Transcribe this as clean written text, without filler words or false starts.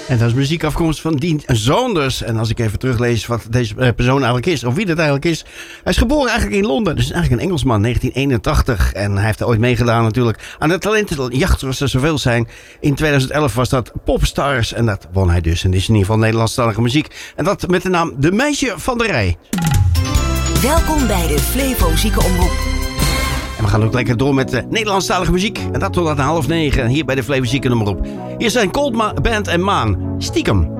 En dat is muziek afkomstig van Dean Saunders. En als ik even teruglees wat deze persoon eigenlijk is, of wie dat eigenlijk is. Hij is geboren eigenlijk in Londen, dus eigenlijk een Engelsman, 1981. En hij heeft er ooit meegedaan natuurlijk aan de talentenjacht, zoals er zoveel zijn. In 2011 was dat Popstars en dat won hij dus. En dit is in ieder geval Nederlandstalige muziek. En dat met de naam De Meisje van de Rij. Welkom bij de Flevo Ziekenomroep. En we gaan ook lekker door met Nederlandstalige muziek. En dat tot aan 8:30 hier bij de Flevo Ziekenomroep. Hier zijn Cold Band en Maan. Stiekem.